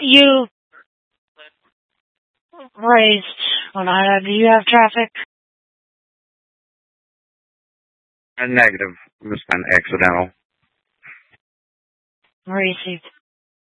You raised do you have traffic? A negative. It was kind of accidental. Received.